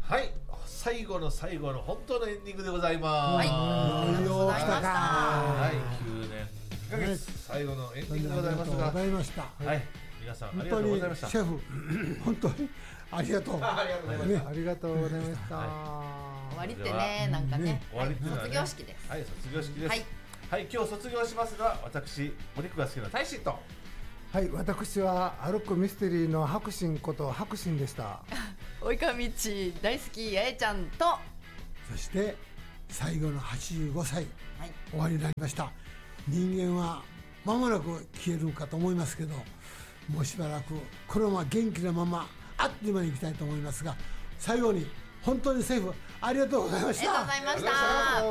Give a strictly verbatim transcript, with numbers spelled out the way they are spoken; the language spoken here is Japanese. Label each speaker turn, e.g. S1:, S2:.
S1: はい、最後の最後の本当のエンディングでございます。
S2: はい、ありがとうございました。
S1: はい、きゅうねんいっかげつ最後のエンディングでございますが、
S3: ありがとうございました。
S1: はい、皆さんありがとうございました。
S3: シェフ、本当にありがとう。
S1: ありがとうございました。
S2: ありがとうございました。
S4: 終わりってね、なんかね、
S1: 終わりっていうのはね、
S4: 卒業式です。
S1: はい、卒業式です。
S4: はい、
S1: はい、今日卒業しますが、私お肉が好きな大使と、
S2: はい、私は歩くミステリーの白心こと白心でした。
S4: 及川道大好き八重ちゃんと、
S3: そして最後のはちじゅうごさい、
S4: はい、
S3: 終わりになりました。人間は間もなく消えるかと思いますけど、もうしばらくこのまま元気なままあっという間にいきたいと思いますが、最後に本当にセーフありがとうございました。
S4: ありがとうございました。